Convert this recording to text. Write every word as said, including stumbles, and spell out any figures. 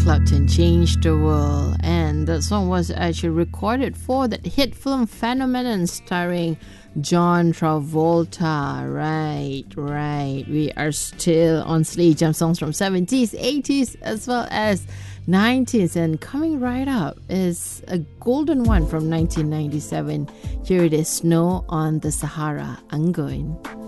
Clapton, Changed the World. And that song was actually recorded for that hit film Phenomenon starring John Travolta. Right, right. We are still on Slay Jam songs from seventies, eighties, as well as nineties. And coming right up is a golden one from nineteen ninety-seven. Here it is, Snow on the Sahara. Anggoin.